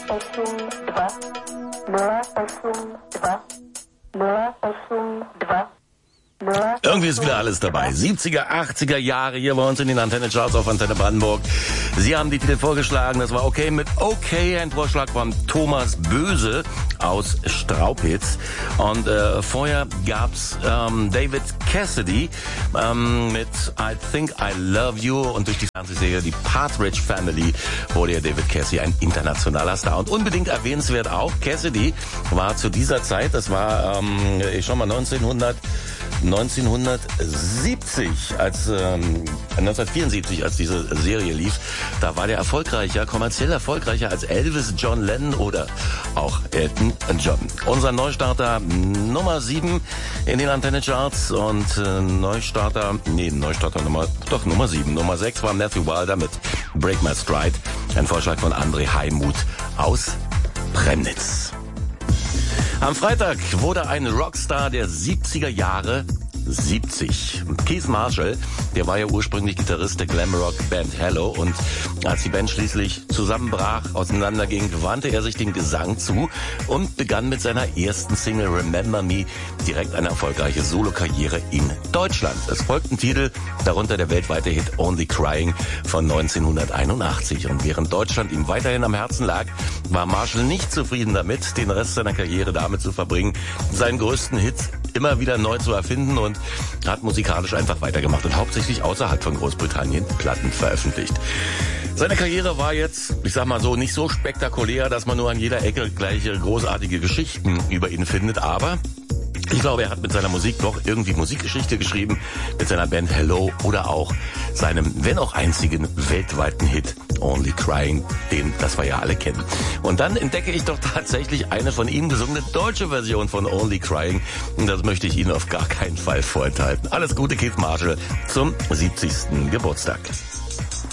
Irgendwie ist wieder alles dabei. 70er, 80er Jahre hier bei uns in den Antenne Charts auf Antenne Brandenburg. Sie haben die Titel vorgeschlagen, das war okay mit Okay, ein Vorschlag von Thomas Böse aus Straupitz. Und vorher gab's David Cassidy mit I Think I Love You. Und durch die Fernsehserie Die Partridge Family wurde ja David Cassidy ein internationaler Star. Und unbedingt erwähnenswert auch, Cassidy war zu dieser Zeit, das war, 1974, als diese Serie lief, da war der kommerziell erfolgreicher als Elvis, John Lennon oder auch Elton John. Unser Neustarter Nummer 7 in den Antenne Charts und Nummer 7. Nummer 6 war Matthew Wilder mit Break My Stride, ein Vorschlag von André Heimuth aus Premnitz. Am Freitag wurde ein Rockstar der 70er Jahre 70. Keith Marshall, der war ja ursprünglich Gitarrist der Glamrock-Band Hello, und als die Band schließlich zusammenbrach, auseinanderging, wandte er sich dem Gesang zu und begann mit seiner ersten Single Remember Me direkt eine erfolgreiche Solokarriere in Deutschland. Es folgten Titel, darunter der weltweite Hit Only Crying von 1981. Und während Deutschland ihm weiterhin am Herzen lag, war Marshall nicht zufrieden damit, den Rest seiner Karriere damit zu verbringen, seinen größten Hit immer wieder neu zu erfinden, und hat musikalisch einfach weitergemacht und hauptsächlich außerhalb von Großbritannien Platten veröffentlicht. Seine Karriere war jetzt, ich sag mal so, nicht so spektakulär, dass man nur an jeder Ecke gleiche großartige Geschichten über ihn findet, aber ich glaube, er hat mit seiner Musik doch irgendwie Musikgeschichte geschrieben, mit seiner Band Hello oder auch seinem, wenn auch einzigen, weltweiten Hit Only Crying, das wir ja alle kennen. Und dann entdecke ich doch tatsächlich eine von ihm gesungene deutsche Version von Only Crying. Und das möchte ich Ihnen auf gar keinen Fall vorenthalten. Alles Gute, Keith Marshall, zum 70. Geburtstag.